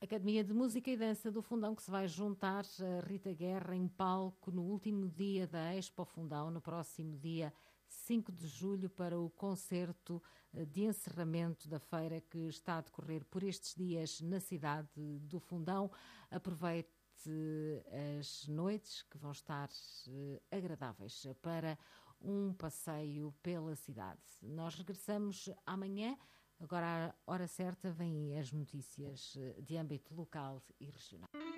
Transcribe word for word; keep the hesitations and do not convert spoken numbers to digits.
Academia de Música e Dança do Fundão, que se vai juntar a Rita Guerra em palco no último dia da Expo Fundão, no próximo dia cinco de julho, para o concerto de encerramento da feira que está a decorrer por estes dias na cidade do Fundão. Aproveite as noites que vão estar agradáveis para um passeio pela cidade. Nós regressamos amanhã. Agora, à hora certa, vêm as notícias de âmbito local e regional.